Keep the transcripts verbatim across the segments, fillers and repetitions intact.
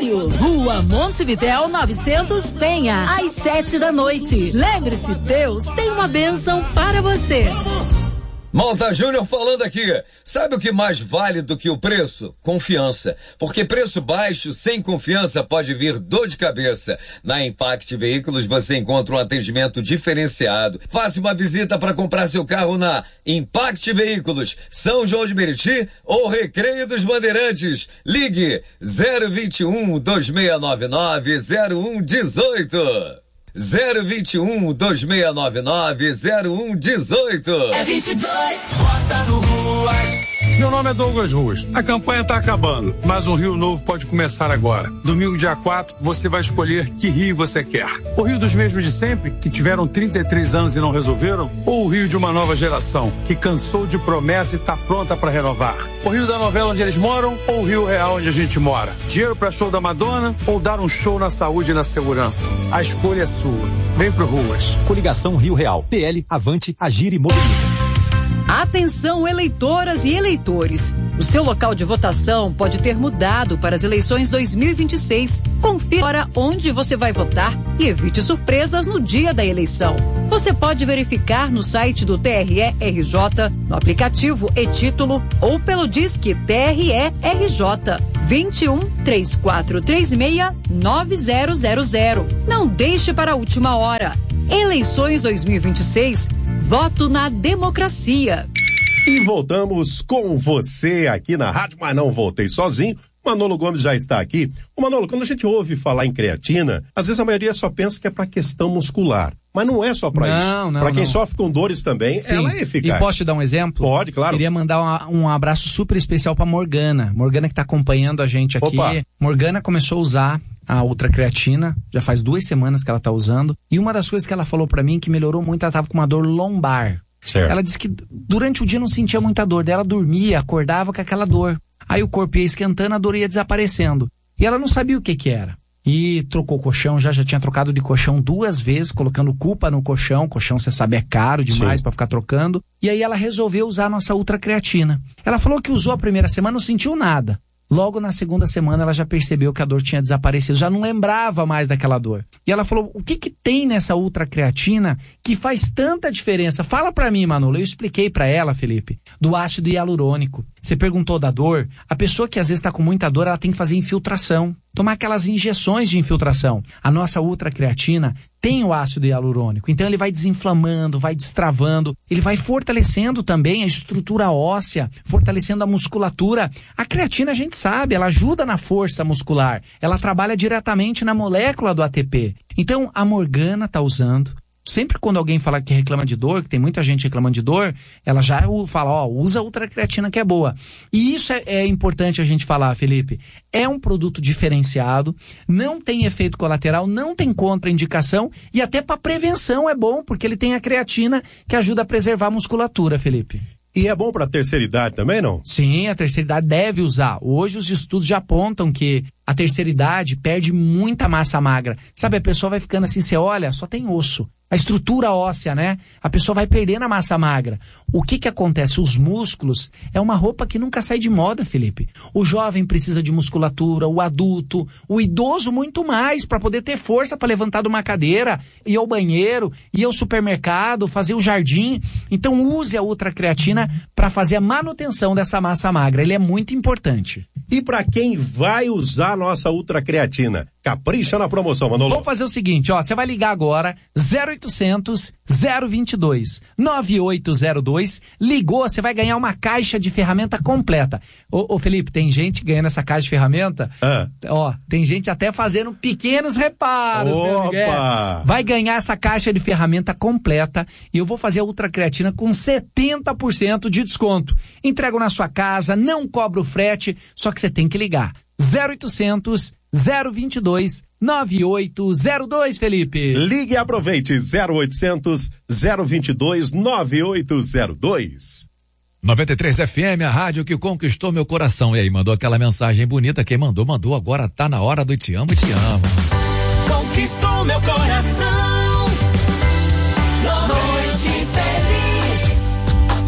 Rio, Rua Montevidéu novecentos, Penha, às sete da noite. Lembre-se, Deus tem uma bênção para você. Malta Júnior falando aqui. Sabe o que mais vale do que o preço? Confiança. Porque preço baixo, sem confiança, pode vir dor de cabeça. Na Impact Veículos você encontra um atendimento diferenciado. Faça uma visita para comprar seu carro na Impact Veículos, São João de Meriti ou Recreio dos Bandeirantes. Ligue zero vinte e um, dois seis nove nove, zero um um oito. zero vinte e um, dois seis nove nove, zero um um oito. É vinte e dois, Rota no Ruas. Meu nome é Douglas Ruas. A campanha está acabando, mas um Rio novo pode começar agora. Domingo, dia quatro, você vai escolher que Rio você quer. O Rio dos mesmos de sempre, que tiveram trinta e três anos e não resolveram? Ou o Rio de uma nova geração, que cansou de promessa e está pronta para renovar? O Rio da novela onde eles moram ou o Rio real onde a gente mora? Dinheiro para show da Madonna ou dar um show na saúde e na segurança? A escolha é sua. Vem pro Ruas. Coligação Rio Real. P L, Avante, Agir e Mobiliza. Atenção, eleitoras e eleitores. O seu local de votação pode ter mudado para as eleições dois mil e vinte e seis. Confira onde você vai votar e evite surpresas no dia da eleição. Você pode verificar no site do T R E R J, no aplicativo e-Título ou pelo Disque T R E R J vinte e um, três quatro três seis, nove zero zero zero. Não deixe para a última hora. Eleições dois mil e vinte e seis. Voto na democracia. E voltamos com você aqui na rádio, mas não voltei sozinho. Manolo Gomes já está aqui. Ô Manolo, quando a gente ouve falar em creatina, às vezes a maioria só pensa que é para questão muscular. Mas não é só para isso. Para quem sofre com dores também, sim, ela é eficaz. E posso te dar um exemplo? Pode, claro. Queria mandar um, um abraço super especial para Morgana. Morgana que está acompanhando a gente aqui. Opa. Morgana começou a usar a ultracreatina, já faz duas semanas que ela tá usando, e uma das coisas que ela falou pra mim que melhorou muito, ela tava com uma dor lombar. Certo. Ela disse que durante o dia não sentia muita dor, daí ela dormia, acordava com aquela dor. Aí o corpo ia esquentando, a dor ia desaparecendo. E ela não sabia o que que era. E trocou o colchão, já já tinha trocado de colchão duas vezes, colocando culpa no colchão. Colchão, você sabe, é caro demais para ficar trocando. E aí ela resolveu usar a nossa ultracreatina. Ela falou que usou a primeira semana, não sentiu nada. Logo na segunda semana ela já percebeu que a dor tinha desaparecido, já não lembrava mais daquela dor. E ela falou, o que que tem nessa ultracreatina que faz tanta diferença? Fala pra mim, Manolo. Eu expliquei pra ela, Felipe, do ácido hialurônico. Você perguntou da dor. A pessoa que às vezes está com muita dor, ela tem que fazer infiltração. Tomar aquelas injeções de infiltração. A nossa ultracreatina tem o ácido hialurônico. Então ele vai desinflamando, vai destravando. Ele vai fortalecendo também a estrutura óssea, fortalecendo a musculatura. A creatina, a gente sabe, ela ajuda na força muscular. Ela trabalha diretamente na molécula do A T P. Então a Morgana está usando. Sempre quando alguém fala que reclama de dor, que tem muita gente reclamando de dor, ela já fala, ó, usa a ultracreatina que é boa. E isso é, é importante a gente falar, Felipe. É um produto diferenciado, não tem efeito colateral, não tem contraindicação e até para prevenção é bom, porque ele tem a creatina que ajuda a preservar a musculatura, Felipe. E é bom para a terceira idade também, não? Sim, a terceira idade deve usar. Hoje os estudos já apontam que a terceira idade perde muita massa magra. Sabe, a pessoa vai ficando assim, você olha, só tem osso. A estrutura óssea, né? A pessoa vai perdendo a massa magra. O que que acontece? Os músculos é uma roupa que nunca sai de moda, Felipe. O jovem precisa de musculatura, o adulto, o idoso muito mais, para poder ter força para levantar de uma cadeira, ir ao banheiro, ir ao supermercado, fazer o jardim. Então use a ultracreatina para fazer a manutenção dessa massa magra. Ele é muito importante. E para quem vai usar a nossa ultracreatina? Capricha na promoção, Manolo. Vamos fazer o seguinte, ó, você vai ligar agora, zero oitocentos, zero vinte e dois, nove oito zero dois, ligou, você vai ganhar uma caixa de ferramenta completa. Ô, ô Felipe, tem gente ganhando essa caixa de ferramenta? Ah. Ó, tem gente até fazendo pequenos reparos. Opa! Vai ganhar essa caixa de ferramenta completa e eu vou fazer a ultracreatina com setenta por cento de desconto. Entrego na sua casa, não cobro frete, só que você tem que ligar. zero oitocentos, zero vinte e dois, nove oito zero dois, Felipe. Ligue e aproveite, zero oitocentos, zero vinte e dois, nove oito zero dois. noventa e três F M, a rádio que conquistou meu coração. E aí, mandou aquela mensagem bonita. Quem mandou, mandou. Agora tá na hora do te amo, te amo. Conquistou meu coração. Noite feliz.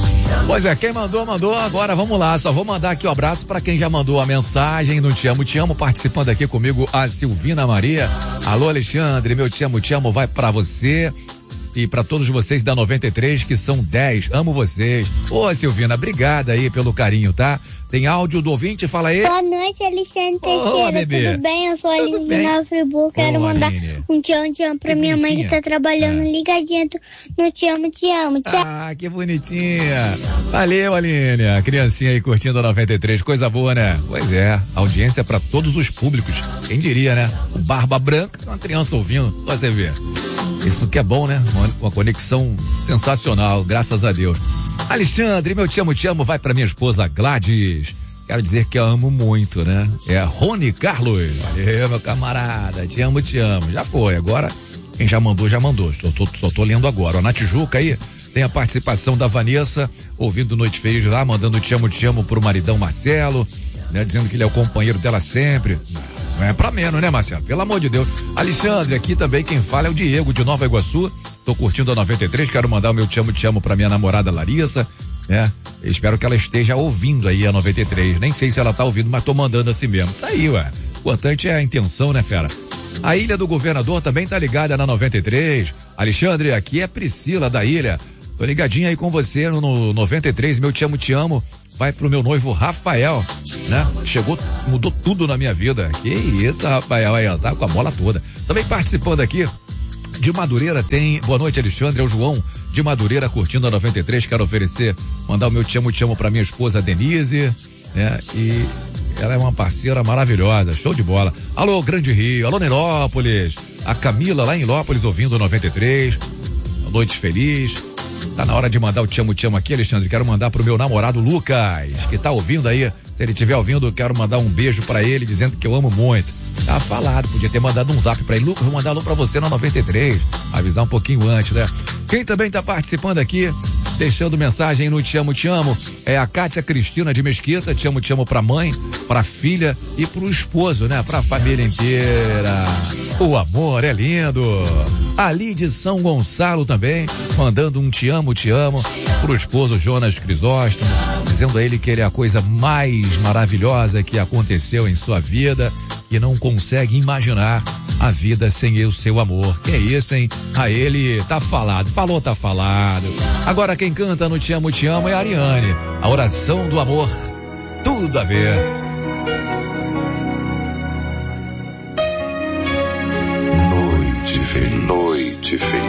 Pois é, quem mandou, mandou. Agora vamos lá, só vou mandar aqui um abraço para quem já mandou a mensagem no Te Amo, Te Amo, participando aqui comigo a Silvina Maria. Alô, Alexandre, meu Te Amo, Te Amo vai para você e para todos vocês da noventa e três, que são dez. Amo vocês. Ô, Silvina, obrigada aí pelo carinho, tá? Tem áudio do ouvinte, fala aí. Boa noite, Alexandre Teixeira, oh, bebê. tudo bem? Eu sou a Aline de Nova Friburgo, quero oh, mandar Aline. um te amo, te amo pra que minha bonitinha. Mãe que tá trabalhando é. ligadinha no Te Amo, Te Amo. Tchau. Ah, que bonitinha. Valeu, Aline, a criancinha aí curtindo a noventa e três, coisa boa, né? Pois é, audiência pra todos os públicos, quem diria, né? O Barba Branca, uma criança ouvindo, você vê. Isso que é bom, né? Uma, uma conexão sensacional, graças a Deus. Alexandre, meu Te Amo, Te Amo vai pra minha esposa Gladys. Quero dizer que eu amo muito, né? É Rony Carlos. Valeu, meu camarada. Te amo, te amo. Já foi. Agora, quem já mandou, já mandou. Só tô, só tô lendo agora. Ó, na Tijuca aí, tem a participação da Vanessa, ouvindo Noite Feliz lá, mandando te amo, te amo pro maridão Marcelo, né? Dizendo que ele é o companheiro dela sempre. Não é pra menos, né, Marcelo? Pelo amor de Deus. Alexandre, aqui também quem fala é o Diego, de Nova Iguaçu. Tô curtindo a noventa e três, quero mandar o meu te amo, te amo pra minha namorada Larissa. É, espero que ela esteja ouvindo aí a noventa e três. Nem sei se ela tá ouvindo, mas tô mandando assim mesmo. Isso aí, ué. O importante é a intenção, né, fera? A Ilha do Governador também tá ligada na noventa e três. Alexandre, aqui é Priscila da Ilha. Tô ligadinha aí com você no, no noventa e três. Meu te amo, te amo. Vai pro meu noivo Rafael, né? Chegou, mudou tudo na minha vida. Que isso, Rafael, aí, ó, tá com a bola toda. Também participando aqui de Madureira tem, boa noite, Alexandre, é o João de Madureira curtindo a noventa e três, quero oferecer, mandar o meu te amo, te amo pra minha esposa Denise, né? E ela é uma parceira maravilhosa, show de bola. Alô, Grande Rio, alô, Nilópolis, a Camila lá em Nilópolis ouvindo a noventa e três, noite feliz. Tá na hora de mandar o te amo, te amo aqui, Alexandre, quero mandar pro meu namorado Lucas, que tá ouvindo aí. Se ele estiver ouvindo, eu quero mandar um beijo pra ele, dizendo que eu amo muito. Tá falado, podia ter mandado um zap pra ele. Lucas, vou mandar alô pra você na noventa e três. Avisar um pouquinho antes, né? Quem também tá participando aqui, deixando mensagem no Te Amo, Te Amo, é a Kátia Cristina de Mesquita. Te amo, te amo pra mãe, pra filha e pro esposo, né? Pra família inteira. O amor é lindo. Ali de São Gonçalo também, mandando um te amo, te amo pro esposo Jonas Crisóstomo, dizendo a ele que ele é a coisa mais maravilhosa que aconteceu em sua vida e não consegue imaginar a vida sem o seu amor. Que é isso, hein? A ele tá falado, falou, tá falado. Agora quem canta no Te Amo, Te Amo é a Ariane, a oração do amor, tudo a ver. Noite feliz, noite feliz.